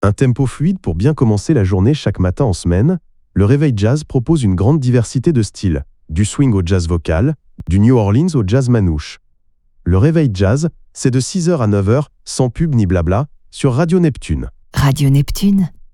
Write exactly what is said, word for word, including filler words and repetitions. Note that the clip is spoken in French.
Un tempo fluide pour bien commencer la journée chaque matin en semaine, le Réveil Jazz propose une grande diversité de styles, du swing au jazz vocal, du New Orleans au jazz manouche. Le Réveil Jazz, c'est de six heures à neuf heures, sans pub ni blabla, sur Radio Neptune. Radio Neptune.